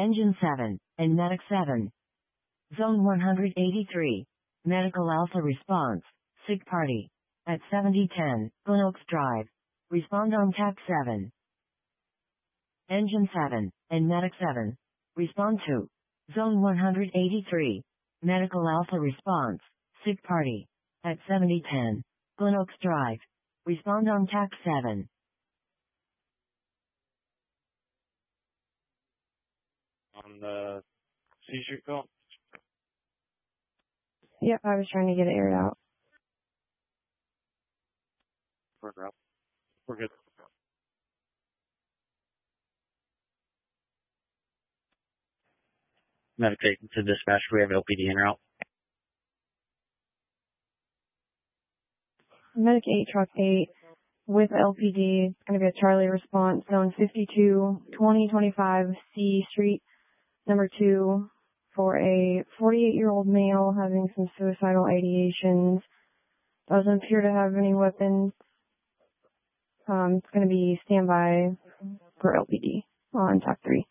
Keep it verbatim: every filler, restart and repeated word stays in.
Engine seven, and Medic seven. Zone one eighty-three. Medical Alpha response. SIG party. At seventy ten, Glen Oaks Drive. Respond on T A C seven. Engine seven, and Medic seven. Respond to. Zone one eighty-three. Medical Alpha response. SIG party. At seventy ten, Glen Oaks Drive. Respond on T A C seven. On the seizure call? Yep, I was trying to get it aired out. We're up. We're good. Medic eight to dispatch. We have L P D en route. Medic eight, Truck eight, with L P D. It's going to be a Charlie response, zone fifty-two, twenty twenty-five C Street, number two, for a forty-eight-year-old male having some suicidal ideations. Doesn't appear to have any weapons. Um, it's going to be standby for L P D on T A C three.